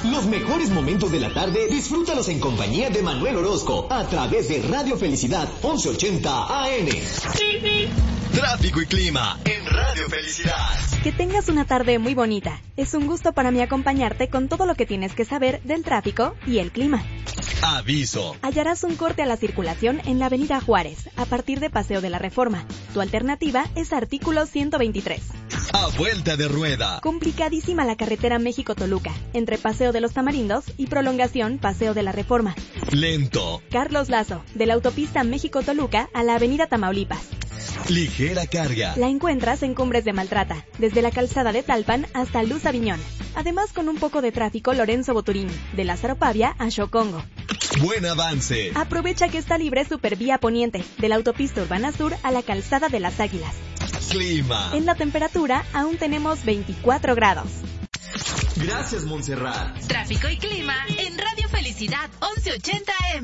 Los mejores momentos de la tarde, disfrútalos en compañía de Manuel Orozco, a través de Radio Felicidad 1180 AM. Tráfico y clima en Radio Felicidad. Que tengas una tarde muy bonita. Es un gusto para mí acompañarte con todo lo que tienes que saber del tráfico y el clima. Aviso. Hallarás un corte a la circulación en la Avenida Juárez, a partir de Paseo de la Reforma. Tu alternativa es artículo 123. A vuelta de rueda. Complicadísima la carretera México-Toluca, entre Paseo de los Tamarindos y prolongación Paseo de la Reforma. Lento. Carlos Lazo, de la autopista México-Toluca a la Avenida Tamaulipas. Ligera carga. La encuentras en Cumbres de Maltrata, desde la calzada de Talpan hasta Luz Aviñón. Además, con un poco de tráfico, Lorenzo Boturini, de Lázaro Pavia a Xocongo. Buen avance. Aprovecha que está libre Supervía Poniente, de la autopista Urbana Sur a la calzada de las Águilas. Clima. En la temperatura, aún tenemos 24 grados. Gracias, Montserrat. Tráfico y clima en Radio Felicidad 1180 AM.